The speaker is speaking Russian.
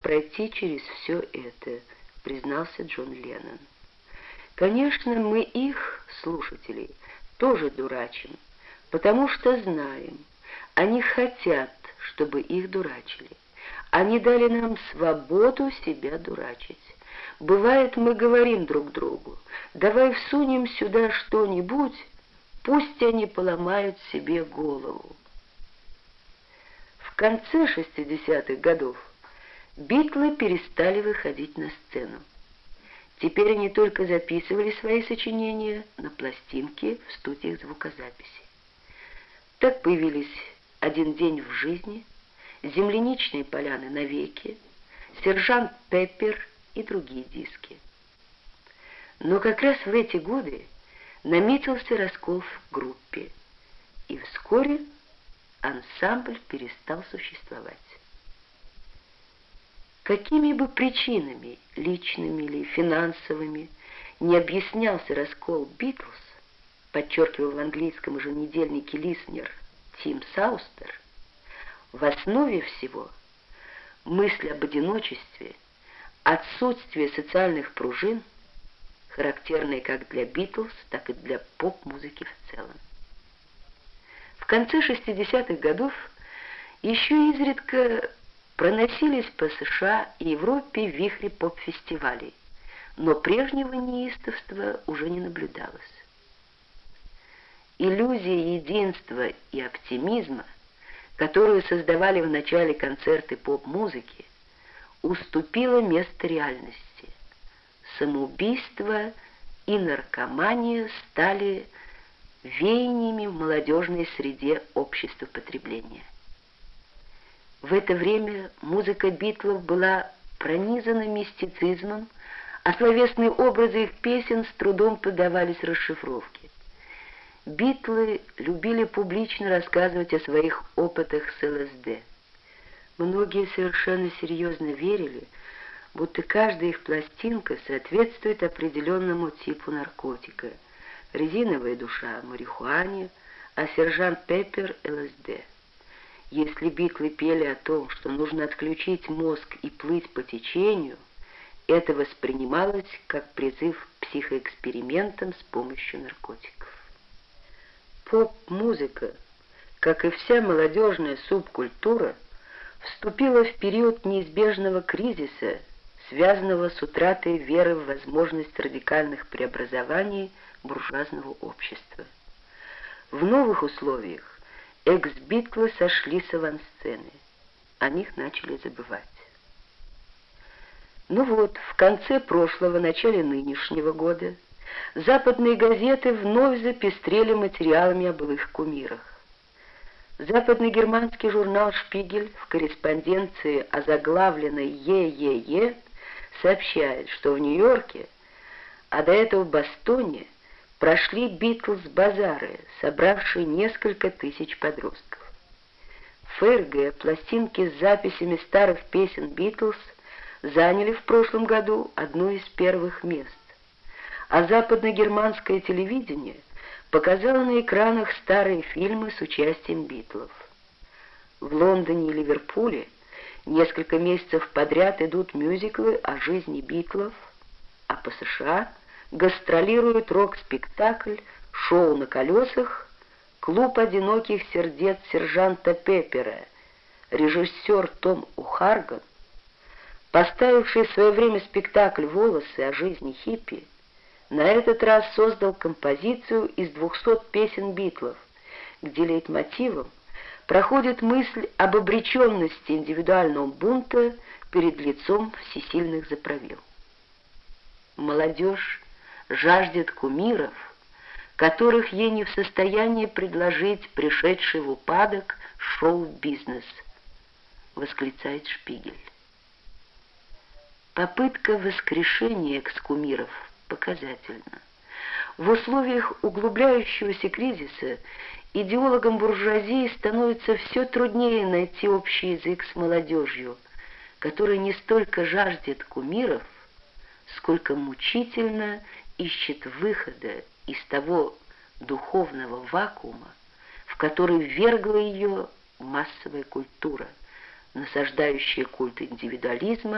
пройти через все это», — признался Джон Леннон. «Конечно, мы их, слушателей, тоже дурачим, потому что знаем, они хотят, чтобы их дурачили. Они дали нам свободу себя дурачить. Бывает, мы говорим друг другу: давай всунем сюда что-нибудь, пусть они поломают себе голову». В конце 60-х годов Битлы перестали выходить на сцену. Теперь они только записывали свои сочинения на пластинки в студиях звукозаписи. Так появились «Один день в жизни», «Земляничные поляны навеки», «Сержант Пеппер» и другие диски. Но как раз в эти годы наметился раскол в группе, и вскоре ансамбль перестал существовать. Какими бы причинами, личными или финансовыми, не объяснялся раскол «Битлз», подчеркивал в английском еженедельнике «Лиснер» Тим Саустер, в основе всего мысль об одиночестве, отсутствие социальных пружин, характерные как для «Битлз», так и для поп-музыки в целом. В конце 60-х годов еще изредка проносились по США и Европе вихри поп-фестивалей, но прежнего неистовства уже не наблюдалось. Иллюзия единства и оптимизма, которую создавали в начале концерты поп-музыки, уступила место реальности. Самоубийство и наркомания стали веяниями в молодежной среде общества потребления. В это время музыка Битлов была пронизана мистицизмом, а словесные образы их песен с трудом поддавались расшифровке. Битлы любили публично рассказывать о своих опытах с ЛСД. Многие совершенно серьезно верили, будто каждая их пластинка соответствует определенному типу наркотика: резиновая душа — марихуане, а сержант Пеппер — ЛСД. Если Битлы пели о том, что нужно отключить мозг и плыть по течению, это воспринималось как призыв к психоэкспериментам с помощью наркотиков. Поп-музыка, как и вся молодежная субкультура, вступила в период неизбежного кризиса, связанного с утратой веры в возможность радикальных преобразований буржуазного общества. В новых условиях экс-битлы сошли с авансцены, о них начали забывать. Ну вот, в конце прошлого, начале нынешнего года западные газеты вновь запестрели материалами о былых кумирах. Западно-германский журнал «Шпигель» в корреспонденции, озаглавленной «ЕЕЕ», сообщает, что в Нью-Йорке, а до этого в Бостоне, прошли «Битлз-базары», собравшие несколько тысяч подростков. В ФРГ пластинки с записями старых песен «Битлз» заняли в прошлом году одно из первых мест, а западно-германское телевидение показало на экранах старые фильмы с участием Битлов. В Лондоне и Ливерпуле несколько месяцев подряд идут мюзиклы о жизни Битлов, а по США гастролирует рок-спектакль «Шоу на колесах», «Клуб одиноких сердец сержанта Пеппера», режиссер Том Ухарган, поставивший в свое время спектакль «Волосы» о жизни хиппи, на этот раз создал композицию из 200 песен Битлов, где лейтмотивом проходит мысль об обреченности индивидуального бунта перед лицом всесильных заправил. Молодежь жаждет кумиров, которых ей не в состоянии предложить пришедший в упадок шоу-бизнес, восклицает Шпигель. Попытка воскрешения экс-кумиров показательна. В условиях углубляющегося кризиса идеологам буржуазии становится все труднее найти общий язык с молодежью, которая не столько жаждет кумиров, сколько мучительно ищет выхода из того духовного вакуума, в который ввергла ее массовая культура, насаждающая культ индивидуализма